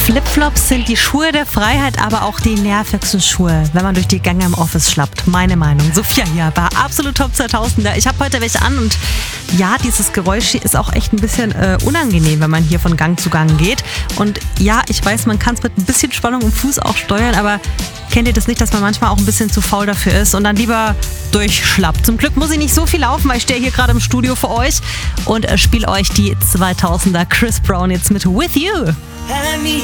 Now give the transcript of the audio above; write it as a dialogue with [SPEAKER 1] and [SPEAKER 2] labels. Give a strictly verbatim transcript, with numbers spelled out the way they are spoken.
[SPEAKER 1] Flipflops sind die Schuhe der Freiheit, aber auch die nervigsten Schuhe, wenn man durch die Gänge im Office schlappt. Meine Meinung. Sophia hier war absolut Top zweitausender. Ich habe heute welche an und ja, dieses Geräusch hier ist auch echt ein bisschen äh, unangenehm, wenn man hier von Gang zu Gang geht. Und ja, ich weiß, man kann es mit ein bisschen Spannung im Fuß auch steuern, aber kennt ihr das nicht, dass man manchmal auch ein bisschen zu faul dafür ist und dann lieber durchschlappt? Zum Glück muss ich nicht so viel laufen, weil ich stehe hier gerade im Studio für euch und äh, spiele euch die zweitausender Chris Brown jetzt mit With You.